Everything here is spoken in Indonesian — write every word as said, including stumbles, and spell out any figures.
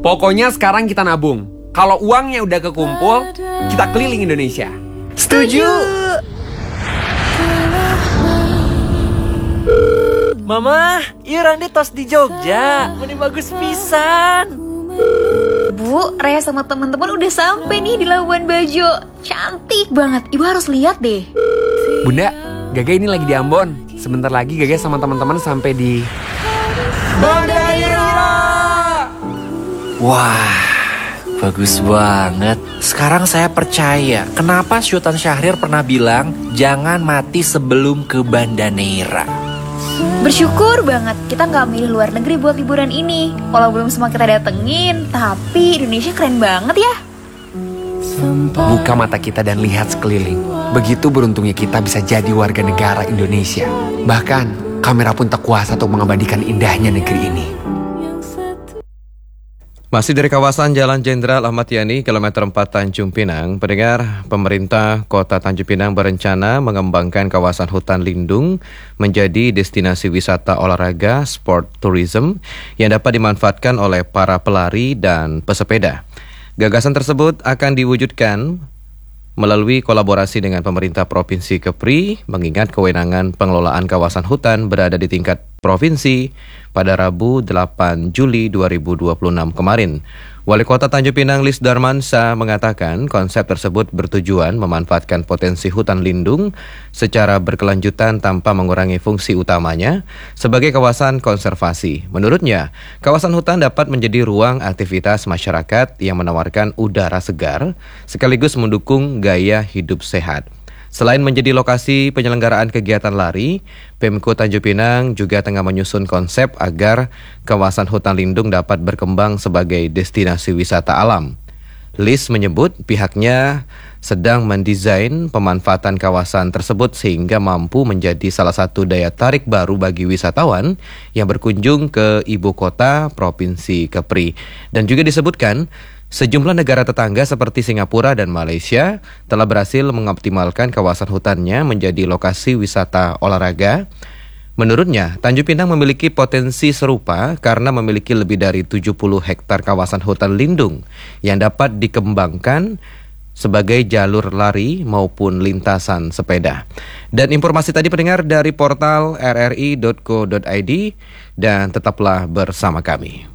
Pokoknya sekarang kita nabung. Kalau uangnya udah kekumpul, kita keliling Indonesia. Setuju. Mama, iya Randi tos di Jogja. Ini bagus pisan. Bu, Raya sama teman-teman udah sampai nih di Labuan Bajo. Cantik banget, Ibu harus lihat deh. Bunda, Gaga ini lagi di Ambon. Sebentar lagi Gaga sama teman-teman sampai di Banda Neira. Wah, bagus banget. Sekarang saya percaya kenapa Sultan Syahrir pernah bilang jangan mati sebelum ke Banda Neira. Bersyukur banget kita nggak milih luar negeri buat liburan ini. Walau belum semua kita datengin, tapi Indonesia keren banget ya. Buka mata kita dan lihat sekeliling. Begitu beruntungnya kita bisa jadi warga negara Indonesia. Bahkan kamera pun tak kuasa untuk mengabadikan indahnya negeri ini. Masih dari kawasan Jalan Jenderal Ahmad Yani, kilometer empat Tanjung Pinang, pendengar, pemerintah Kota Tanjung Pinang berencana mengembangkan kawasan hutan lindung menjadi destinasi wisata olahraga sport tourism yang dapat dimanfaatkan oleh para pelari dan pesepeda. Gagasan tersebut akan diwujudkan melalui kolaborasi dengan pemerintah Provinsi Kepri, mengingat kewenangan pengelolaan kawasan hutan berada di tingkat provinsi pada Rabu delapan Juli dua ribu dua puluh enam kemarin. Wali Kota Tanjung Pinang Lis Darmansa mengatakan konsep tersebut bertujuan memanfaatkan potensi hutan lindung secara berkelanjutan tanpa mengurangi fungsi utamanya sebagai kawasan konservasi. Menurutnya, kawasan hutan dapat menjadi ruang aktivitas masyarakat yang menawarkan udara segar sekaligus mendukung gaya hidup sehat. Selain menjadi lokasi penyelenggaraan kegiatan lari, Pemko Tanjung Pinang juga tengah menyusun konsep agar kawasan hutan lindung dapat berkembang sebagai destinasi wisata alam. Lis menyebut pihaknya sedang mendesain pemanfaatan kawasan tersebut sehingga mampu menjadi salah satu daya tarik baru bagi wisatawan yang berkunjung ke ibu kota Provinsi Kepri. Dan juga disebutkan, sejumlah negara tetangga seperti Singapura dan Malaysia telah berhasil mengoptimalkan kawasan hutannya menjadi lokasi wisata olahraga. Menurutnya, Tanjung Pinang memiliki potensi serupa karena memiliki lebih dari tujuh puluh hektar kawasan hutan lindung yang dapat dikembangkan sebagai jalur lari maupun lintasan sepeda. Dan informasi tadi pendengar dari portal r r i dot co dot i d dan tetaplah bersama kami.